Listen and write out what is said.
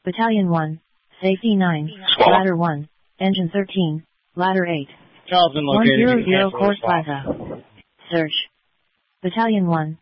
Battalion 1, Safety 9, Swallow. Ladder 1, Engine 13, Ladder 8. Charleston located. 100 Course Plaza. Search. Battalion 1,